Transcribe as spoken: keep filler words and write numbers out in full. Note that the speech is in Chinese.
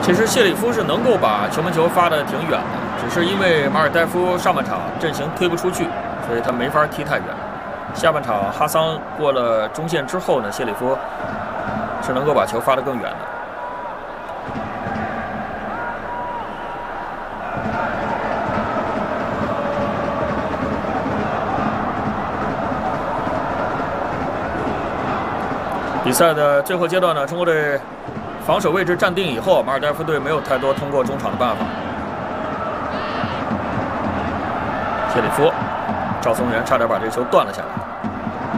其实谢里夫是能够把球门球发得挺远的，只是因为马尔代夫上半场阵型推不出去，所以他没法踢太远。下半场哈桑过了中线之后呢，谢里夫是能够把球发得更远的。比赛的最后阶段呢，中国队防守位置站定以后，马尔代夫队没有太多通过中场的办法。谢里夫，赵松元差点把这球断了下来。